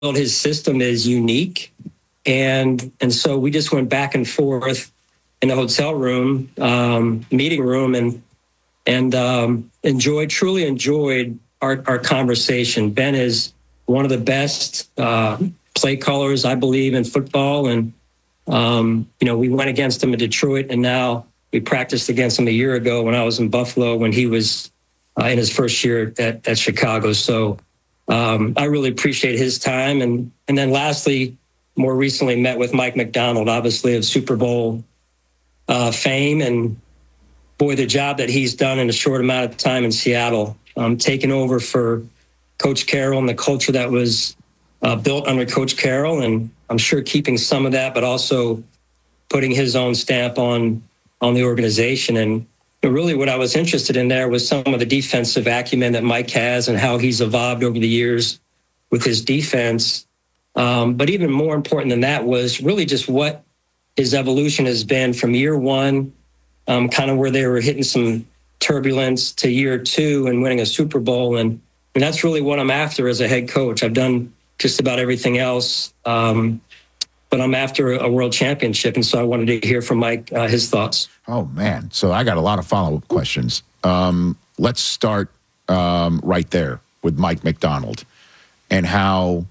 his system is unique. And so we just went back and forth in the hotel room, meeting room, and truly enjoyed our conversation. Ben is one of the best play callers, I believe, in football. And, we went against him in Detroit, and now we practiced against him a year ago when I was in Buffalo, when he was in his first year at Chicago. So I really appreciate his time. And then lastly, more recently met with Mike Macdonald, obviously of Super Bowl fame. And boy, the job that he's done in a short amount of time in Seattle, taking over for Coach Carroll and the culture that was built under Coach Carroll. And I'm sure keeping some of that, but also putting his own stamp on the organization. And really what I was interested in there was some of the defensive acumen that Mike has and how he's evolved over the years with his defense. But even more important than that was really just what his evolution has been from year one, kind of where they were hitting some turbulence, to year two and winning a Super Bowl. And that's really what I'm after as a head coach. I've done just about everything else, but I'm after a world championship. And so I wanted to hear from Mike, his thoughts. Oh, man. So I got a lot of follow-up questions. Let's start right there with Mike Macdonald and how,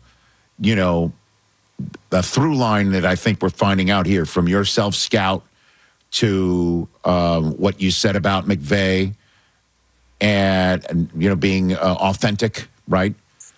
the through line that I think we're finding out here from your self-scout to what you said about McVay and being authentic, right?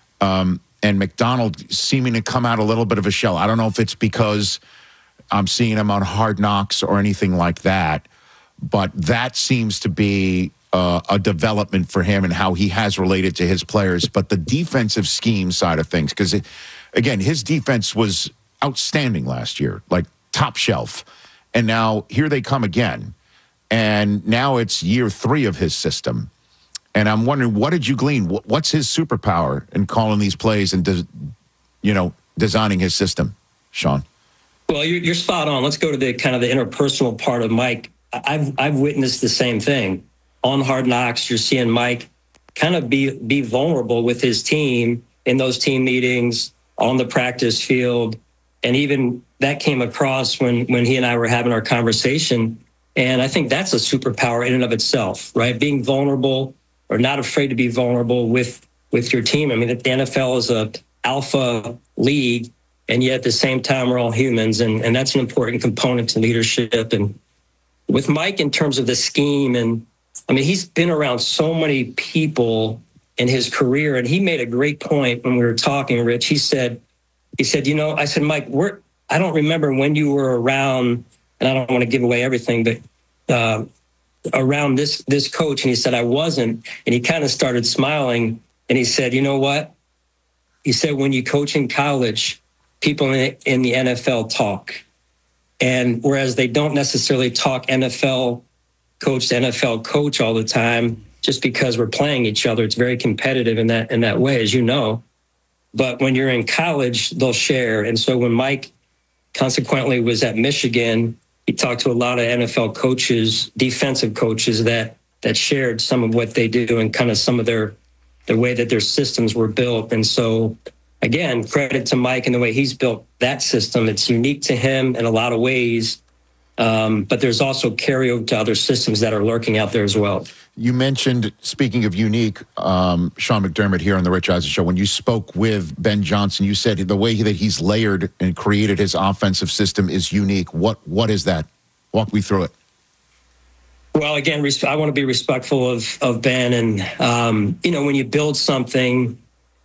And Macdonald seeming to come out a little bit of a shell. I don't know if it's because I'm seeing him on Hard Knocks or anything like that, but that seems to be a development for him and how he has related to his players. But the defensive scheme side of things, because, again, his defense was outstanding last year, like top shelf. And now here they come again. And now it's year 3 of his system. And I'm wondering, what did you glean? What's his superpower in calling these plays and, designing his system, Sean? Well, you're spot on. Let's go to the kind of the interpersonal part of Mike. I've witnessed the same thing. On Hard Knocks, you're seeing Mike kind of be vulnerable with his team in those team meetings, on the practice field. And even that came across when he and I were having our conversation. And I think that's a superpower in and of itself, right? Being vulnerable, or not afraid to be vulnerable with your team. I mean, the NFL is a alpha league, and yet at the same time, we're all humans, and that's an important component to leadership. And with Mike, in terms of the scheme, and I mean, he's been around so many people in his career, and he made a great point when we were talking, Rich. He said, I said, Mike, I don't remember when you were around, and I don't want to give away everything, but around this coach. And he said, I wasn't. And he kind of started smiling. And he said, you know what? He said, when you coach in college, people in the NFL talk. And whereas they don't necessarily talk NFL coach to NFL coach all the time, just because we're playing each other, it's very competitive in that way, as you know. But when you're in college, they'll share. And so when Mike consequently was at Michigan, he talked to a lot of NFL coaches, defensive coaches that shared some of what they do and kind of some of the way that their systems were built. And so, again, credit to Mike and the way he's built that system. It's unique to him in a lot of ways, but there's also carryover to other systems that are lurking out there as well. You mentioned, speaking of unique, Sean McDermott here on the Rich Eisen Show, when you spoke with Ben Johnson, you said the way that he's layered and created his offensive system is unique. What is that? Walk me through it. Well, again, I want to be respectful of Ben. And, when you build something,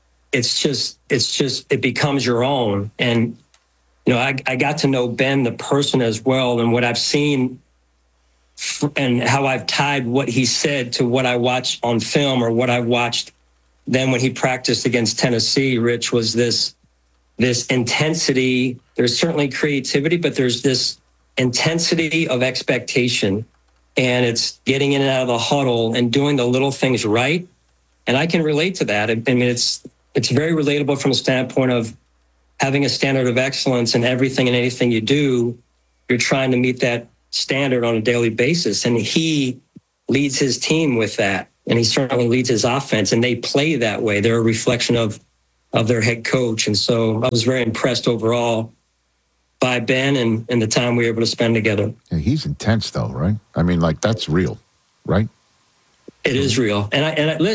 it becomes your own. And, I got to know Ben, the person, as well. And what I've seen and how I've tied what he said to what I watched on film, or what I watched then when he practiced against Tennessee, Rich, was this intensity. There's certainly creativity, but there's this intensity of expectation, and it's getting in and out of the huddle and doing the little things right. And I can relate to that. I mean, it's very relatable from the standpoint of having a standard of excellence in everything and anything you do. You're trying to meet that standard on a daily basis. And he leads his team with that. And he certainly leads his offense, and they play that way. They're a reflection of their head coach. And so I was very impressed overall by Ben and the time we were able to spend together. Yeah, he's intense, though, right? I mean, like, that's real, right? It is real. And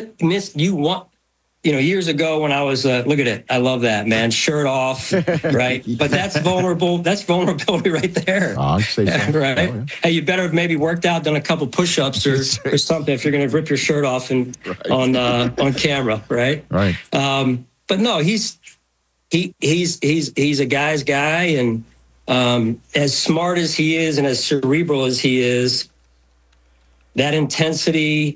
years ago when I was, look at it. I love that, man. Shirt off, right? But that's vulnerable. That's vulnerability right there. Oh, I'd say so. Right? Oh, yeah. Hey, you better have maybe worked out, done a couple push-ups or something if you're going to rip your shirt off and on camera, right? Right. But no, he's a guy's guy, and as smart as he is and as cerebral as he is, that intensity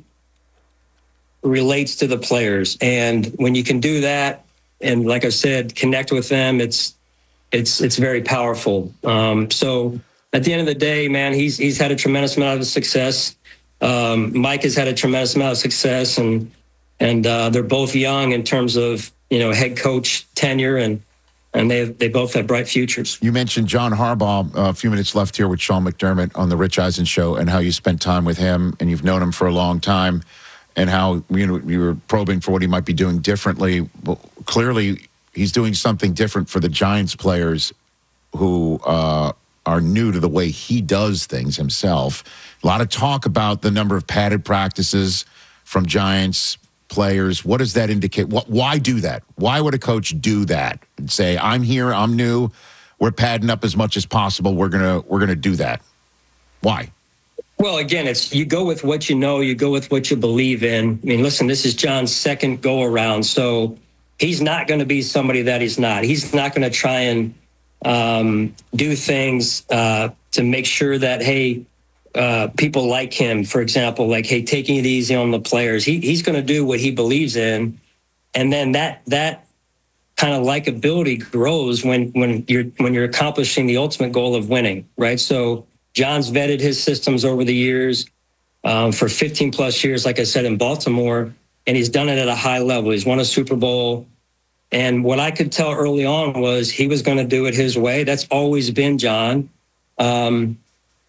relates to the players. And when you can do that, and like I said, connect with them, it's very powerful. So at the end of the day, man, he's had a tremendous amount of success. Mike has had a tremendous amount of success, and they're both young in terms of head coach tenure, and they both have bright futures. You mentioned John Harbaugh a few minutes left here with Sean McDermott on the Rich Eisen show, and how you spent time with him, and you've known him for a long time, and how you were probing for what he might be doing differently. Well, clearly, he's doing something different for the Giants players who are new to the way he does things himself. A lot of talk about the number of padded practices from Giants players. What does that indicate? Why do that? Why would a coach do that and say, "I'm here, I'm new, we're padding up as much as possible. We're gonna do that"? Why? Well, again, it's you go with what you know, you go with what you believe in. I mean, listen, this is John's second go around, so he's not going to be somebody that he's not. He's not going to try and do things to make sure that, hey, people like him, for example, like, hey, taking it easy on the players. He's going to do what he believes in, and then that kind of likability grows when you're accomplishing the ultimate goal of winning, right? So John's vetted his systems over the years for 15 plus years, like I said, in Baltimore, and he's done it at a high level. He's won a Super Bowl. And what I could tell early on was he was going to do it his way. That's always been John. And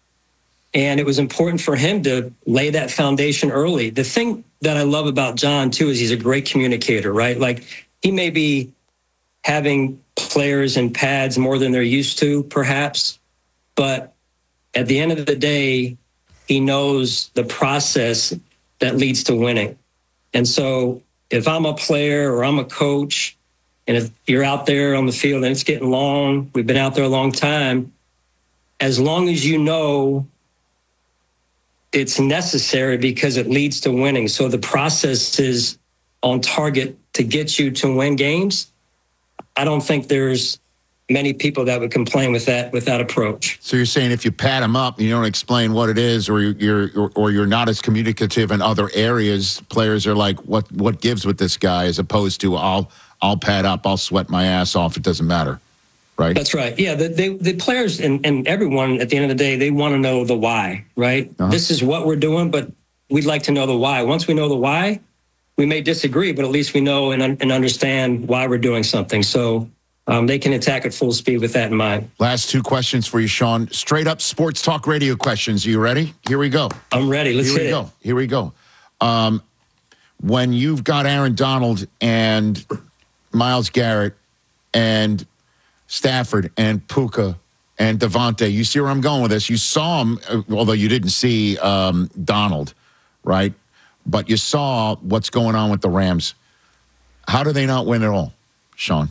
it was important for him to lay that foundation early. The thing that I love about John, too, is he's a great communicator, right? Like, he may be having players in pads more than they're used to, perhaps, but at the end of the day, he knows the process that leads to winning. And so if I'm a player or I'm a coach, and if you're out there on the field and it's getting long, we've been out there a long time, as long as you know it's necessary because it leads to winning. So the process is on target to get you to win games. I don't think there's many people that would complain with that approach. So you're saying if you pat him up, you don't explain what it is, or you're not as communicative in other areas, players are like, what gives with this guy, as opposed to I'll pad up, I'll sweat my ass off, it doesn't matter, right? That's right. Yeah, the players and everyone at the end of the day, they want to know the why, right? Uh-huh. This is what we're doing, but we'd like to know the why. Once we know the why, we may disagree, but at least we know and understand why we're doing something. So they can attack at full speed with that in mind. Last two questions for you, Sean. Straight up sports talk radio questions. Are you ready? Here we go. I'm ready. Let's hit it. Here we go. When you've got Aaron Donald and Myles Garrett and Stafford and Puka and Devontae, you see where I'm going with this? You saw him, although you didn't see Donald, right? But you saw what's going on with the Rams. How do they not win at all, Sean?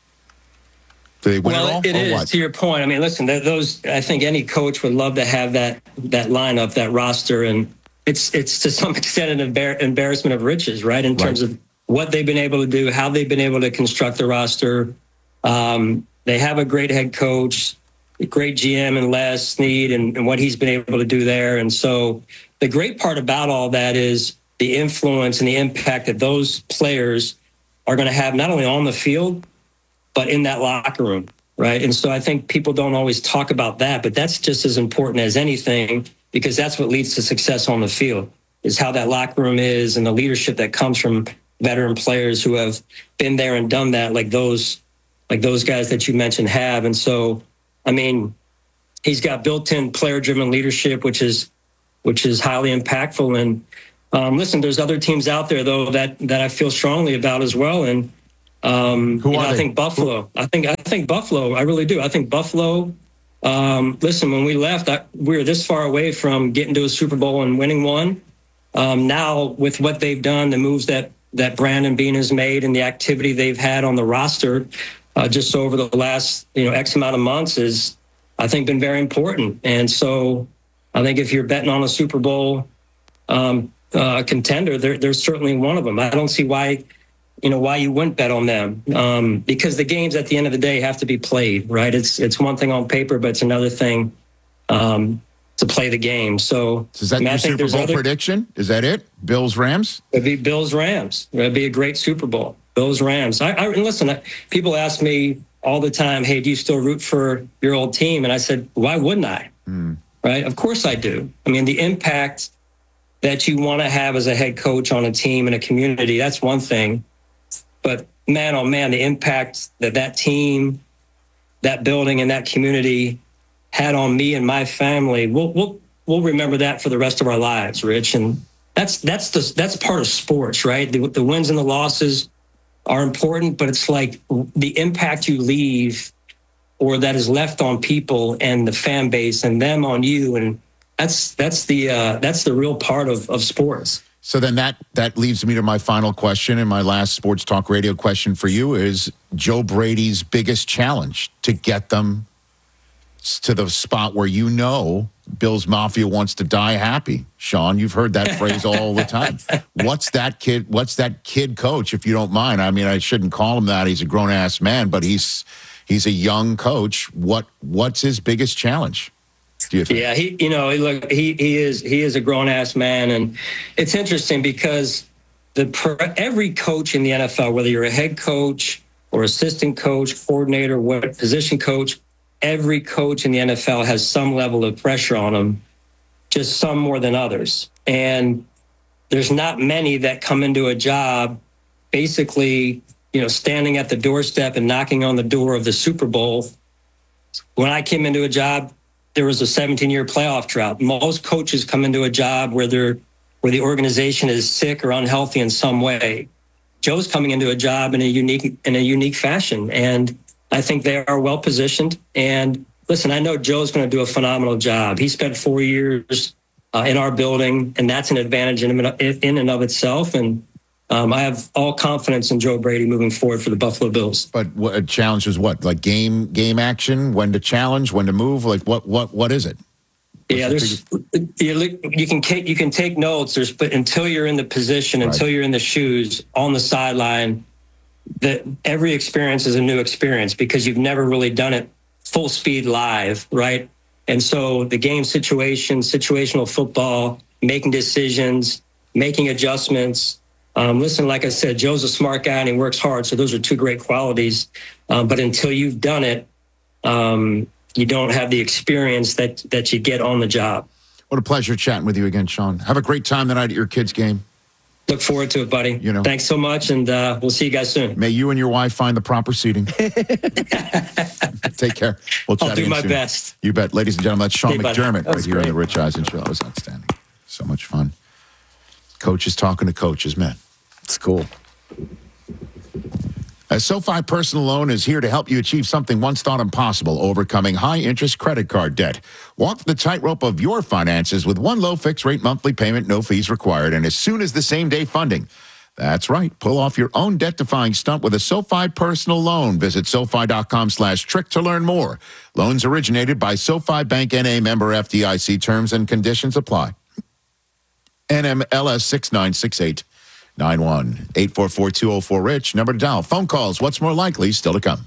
Do they win at all? It is, what? To your point. I mean, listen, those. I think any coach would love to have that lineup, that roster, and it's to some extent an embarrassment of riches, right? In terms of what they've been able to do, how they've been able to construct the roster. They have a great head coach, a great GM in Les Snead, and what he's been able to do there. And so the great part about all that is the influence and the impact that those players are going to have, not only on the field, but in that locker room, right? And so I think people don't always talk about that, but that's just as important as anything, because that's what leads to success on the field, is how that locker room is and the leadership that comes from veteran players who have been there and done that, like those guys that you mentioned have. And so, I mean, he's got built-in player-driven leadership, which is highly impactful. And listen, there's other teams out there though that I feel strongly about as well. And Who are I they? think Buffalo. I think Buffalo. I really do. I think Buffalo. Listen, when we left, we were this far away from getting to a Super Bowl and winning one. Now, with what they've done, the moves that Brandon Beane has made, and the activity they've had on the roster, just over the last X amount of months, is I think been very important. And so, I think if you're betting on a Super Bowl contender, there's certainly one of them. I don't see why you wouldn't bet on them, because the games at the end of the day have to be played, right? It's one thing on paper, but it's another thing to play the game. So is that your Super Bowl prediction? Is that it? Bills Rams? It'd be Bills Rams. It'd be a great Super Bowl. Bills Rams. And listen, people ask me all the time, "Hey, do you still root for your old team?" And I said, "Why wouldn't I?" Right? Of course I do. I mean, the impact that you want to have as a head coach on a team and a community, that's one thing. But man, oh man, the impact that team, that building, and that community had on me and my family, we'll remember that for the rest of our lives, Rich. And that's part of sports, right? The wins and the losses are important, but it's like the impact you leave or that is left on people and the fan base and them on you, and that's the real part of sports. So then that leads me to my final question, and my last sports talk radio question for you is Joe Brady's biggest challenge to get them to the spot where Bills Mafia wants to die happy. Sean, you've heard that phrase all the time. What's that kid coach, if you don't mind? I mean, I shouldn't call him that. He's a grown-ass man, but he's a young coach. What's his biggest challenge? Yeah, he is a grown-ass man, and it's interesting because every coach in the NFL, whether you're a head coach or assistant coach, coordinator, what position coach, every coach in the NFL has some level of pressure on them, just some more than others. And there's not many that come into a job basically, standing at the doorstep and knocking on the door of the Super Bowl. When I came into a job, there was a 17-year playoff drought. Most coaches come into a job where the organization is sick or unhealthy in some way. Joe's coming into a job in a unique fashion, and I think they are well positioned. And listen, I know Joe's going to do a phenomenal job. He spent 4 years in our building, and that's an advantage in and of itself. And I have all confidence in Joe Brady moving forward for the Buffalo Bills. But a challenge is what? Like game action? When to challenge? When to move? Like what is it? You can take notes. But until you're in the position, until you're in the shoes on the sideline, that every experience is a new experience because you've never really done it full speed live, right? And so the game situational football, making decisions, making adjustments. Listen, like I said, Joe's a smart guy and he works hard. So those are two great qualities. But until you've done it, you don't have the experience that you get on the job. What a pleasure chatting with you again, Sean. Have a great time tonight at your kids' game. Look forward to it, buddy. Thanks so much, and we'll see you guys soon. May you and your wife find the proper seating. Take care. We'll chat I'll do my soon. best. You bet. Ladies and gentlemen, that's Sean McDermott right here on The Rich Eisen Show. That was outstanding. So much fun. Coaches talking to coaches, man. It's cool. A SoFi personal loan is here to help you achieve something once thought impossible, overcoming high-interest credit card debt. Walk the tightrope of your finances with one low fixed-rate monthly payment, no fees required, and as soon as the same-day funding. That's right. Pull off your own debt-defying stunt with a SoFi personal loan. Visit SoFi.com/trick to learn more. Loans originated by SoFi Bank N.A. member FDIC. Terms and conditions apply. NMLS 6968. 91-844-204-RICH. Number to dial. Phone calls. What's more likely? Still to come.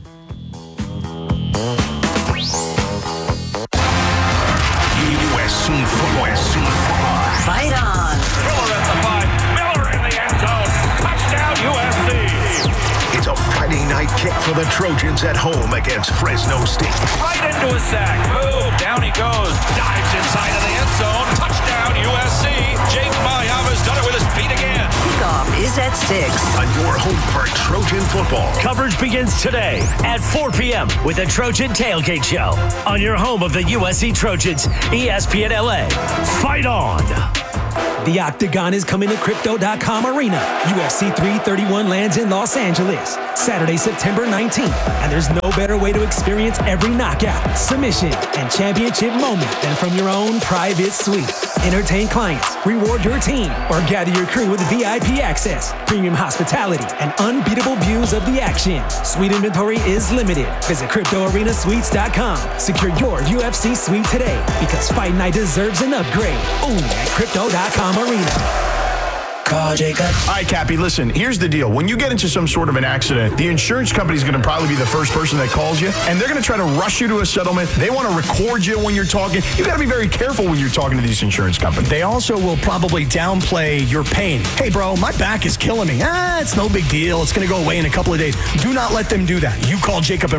USC football. Fight on. Miller at the 5. Miller in the end zone. Touchdown USC. It's a Friday night kick for the Trojans at home against Fresno State. Right into a sack. Boom. Down he goes. Dives inside of the end zone. Touchdown USC. Jake Mayava's done it with his feet again. Kickoff is at 6. On your home for Trojan football. Coverage begins today at 4 p.m. with the Trojan Tailgate Show on your home of the USC Trojans, ESPN LA. Fight on! The Octagon is coming to Crypto.com Arena. UFC 331 lands in Los Angeles, Saturday, September 19th. And there's no better way to experience every knockout, submission, and championship moment than from your own private suite. Entertain clients, reward your team, or gather your crew with VIP access, premium hospitality, and unbeatable views of the action. Suite inventory is limited. Visit CryptoArenaSuites.com. Secure your UFC suite today because Fight Night deserves an upgrade. Only at Crypto.com Arena. Call Jacob. All right, Cappy, listen, here's the deal. When you get into some sort of an accident, the insurance company is going to probably be the first person that calls you, and they're going to try to rush you to a settlement. They want to record you when you're talking. You got to be very careful when you're talking to these insurance companies. They also will probably downplay your pain. Hey, bro, my back is killing me. It's no big deal. It's going to go away in a couple of days. Do not let them do that. You call Jacob and